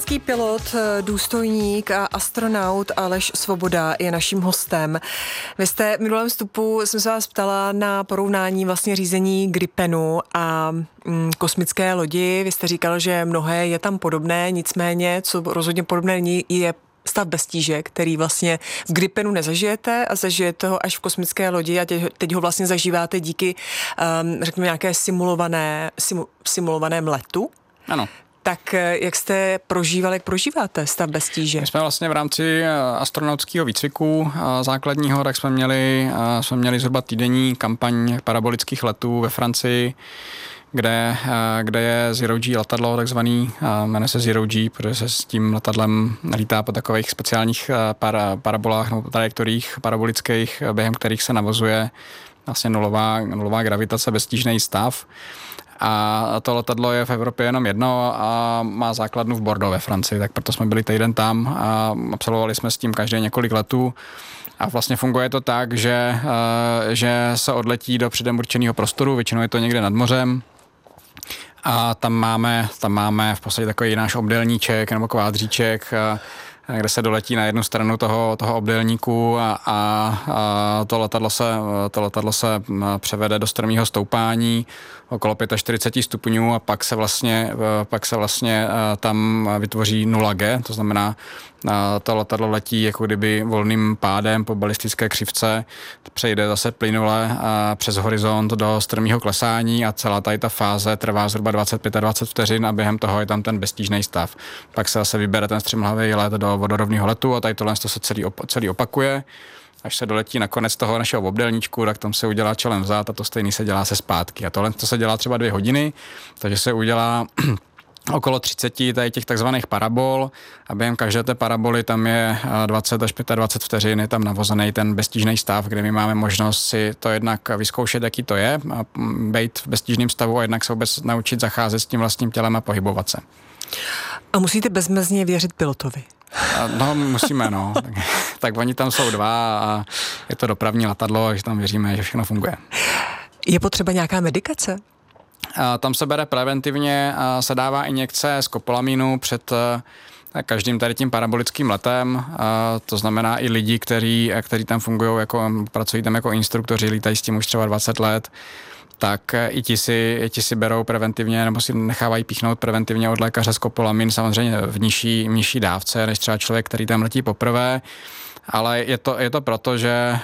Letecký pilot, důstojník a astronaut Aleš Svoboda je naším hostem. Vy jste v minulém vstupu, jsem se vás ptala na porovnání vlastně řízení Gripenu a kosmické lodi. Vy jste říkal, že mnohé je tam podobné, nicméně, co rozhodně podobné není, je stav bez tíže, který vlastně v Gripenu nezažijete a zažijete ho až v kosmické lodi a teď ho vlastně zažíváte díky, řekněme, nějaké simulovaném letu. Ano. Tak jak jste prožívali, jak prožíváte stav bez tíže? My jsme vlastně v rámci astronautického výcviku základního, tak jsme měli zhruba týdenní kampaň parabolických letů ve Francii, kde je Zero G letadlo takzvaný, jmenuje se Zero G, protože se s tím letadlem lítá po takových speciálních parabolách nebo trajektoriích parabolických, během kterých se navozuje vlastně nulová gravitace, beztížný stav. A to letadlo je v Evropě jenom jedno a má základnu v Bordeaux ve Francii, tak proto jsme byli týden tam a absolvovali jsme s tím každý několik letů. A vlastně funguje to tak, že se odletí do předem určeného prostoru, většinou je to někde nad mořem. A tam máme v podstatě takový náš obdélníček nebo kvádříček, kde se doletí na jednu stranu toho obdélníku a to letadlo se převede do strmého stoupání okolo 45 stupňů a pak se vlastně tam vytvoří 0G, to znamená, to letadlo letí jako kdyby volným pádem po balistické křivce, přejde zase plynule přes horizont do strmého klesání a celá ta fáze trvá zhruba 25 vteřin a během toho je tam ten beztížný stav. Pak se zase vybere ten střemhlavý let do vodorovného letu a tady tohle to se celý opakuje. Až se doletí na konec toho našeho obdélníčku, tak tam se udělá čelem vzad a to stejný se dělá se zpátky. A tohle to se dělá třeba 2 hodiny, takže se udělá okolo 30 tady těch takzvaných parabol a během každé té paraboly tam je 20 až 25 vteřin, je tam navozený ten beztížný stav, kde my máme možnost si to jednak vyzkoušet, jaký to je, a být v beztížném stavu a jednak se vůbec naučit zacházet s tím vlastním tělem a pohybovat se. A musíte bezmezně věřit pilotovi. No, musíme, no. Tak oni tam jsou 2 a je to dopravní letadlo, takže tam věříme, že všechno funguje. Je potřeba nějaká medikace? Tam se bere preventivně, se dává injekce skopolaminu před každým tady tím parabolickým letem, to znamená i lidi, kteří tam fungují, pracují tam jako instruktoři, lítají s tím už třeba 20 let, tak i ti si berou preventivně nebo si nechávají píchnout preventivně od lékaře skopolamin, samozřejmě v nižší dávce, než třeba člověk, který tam letí poprvé. Ale je to proto, že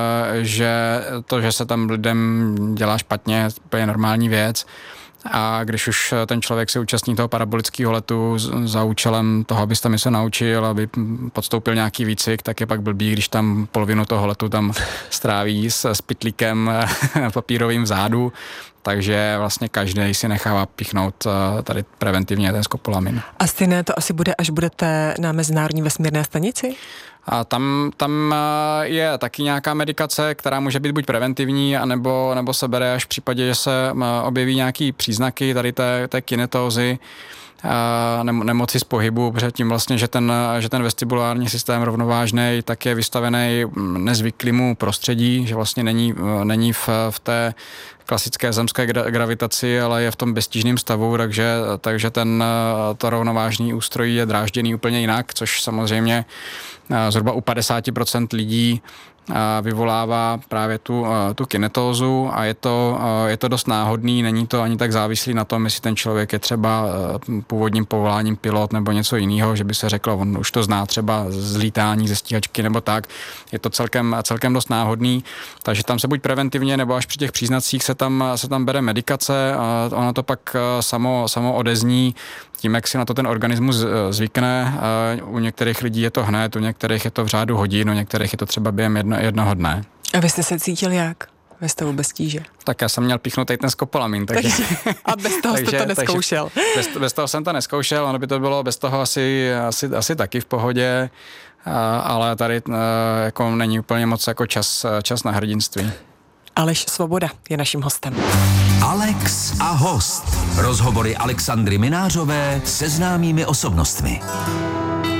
se tam lidem dělá špatně, je normální věc. A když už ten člověk se účastní toho parabolického letu za účelem toho, aby se tam něco naučil, aby podstoupil nějaký výcvik, tak je pak blbý, když tam polovinu toho letu tam stráví s pytlíkem papírovým vzadu. Takže vlastně každý si nechává píchnout tady preventivně ten skopolamin. A stejné to asi bude, až budete na Mezinárodní vesmírné stanici? A tam je taky nějaká medikace, která může být buď preventivní, anebo se bere až v případě, že se objeví nějaký příznaky tady té kinetózy, nemoci z pohybu, protože tím vlastně, že ten vestibulární systém rovnovážnej tak je vystavený nezvyklému prostředí, že vlastně není v té klasické zemské gravitaci, ale je v tom beztížném stavu, takže to rovnovážný ústrojí je drážděný úplně jinak, což samozřejmě zhruba u 50% lidí vyvolává právě tu kinetózu a je to dost náhodný, není to ani tak závislý na tom, jestli ten člověk je třeba původním povoláním pilot nebo něco jiného, že by se řeklo, on už to zná třeba z lítání, ze stíhačky nebo tak. Je to celkem dost náhodný, takže tam se buď preventivně nebo až při těch příznacích se tam bere medikace a ono to pak samo odezní tím, jak si na to ten organismus zvykne. U některých lidí je to hned, u některých je to v řádu hodin, u některých je to třeba během jednoho dne. A vy jste se cítil jak ve stavu bez tíže? Tak já jsem měl píchnout tady ten skopolamin. A bez toho jste to neskoušel? Bez toho jsem to neskoušel, ono by to bylo bez toho asi taky v pohodě, ale tady jako není úplně moc jako čas na hrdinství. Aleš Svoboda je naším hostem. Alex a host. Rozhovory Alexandry Minářové se známými osobnostmi.